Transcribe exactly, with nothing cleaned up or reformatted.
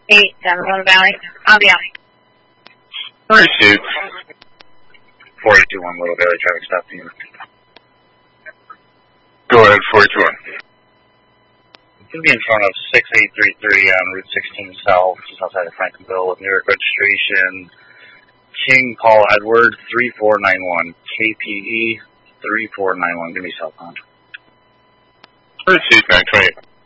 eight seven one Valley. I'll be out. Pursuit. four eight two one Little Valley, traffic stop to you. Go ahead, four eight two one. It's going to be in front of six eight three three on Route sixteen South, just outside of Frankenville, with New York registration. King Paul Edward, three four nine one. K P E, three four nine one. Going to be southbound. Pursuit, nine twenty.